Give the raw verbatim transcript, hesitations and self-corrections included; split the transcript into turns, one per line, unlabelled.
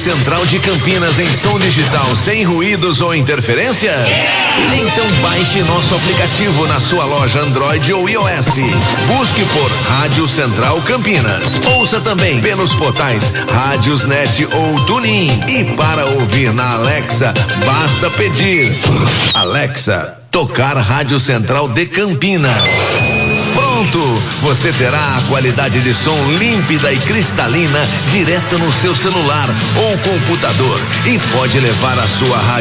Central de Campinas em som digital sem ruídos ou interferências? Então baixe nosso aplicativo na sua loja Android ou iOS. Busque por Rádio Central Campinas. Ouça também pelos portais Rádiosnet ou TuneIn. E para ouvir na Alexa, basta pedir: Alexa, tocar Rádio Central de Campinas. Pronto! Você terá a qualidade de som límpida e cristalina direto no seu celular ou computador e pode levar a sua rádio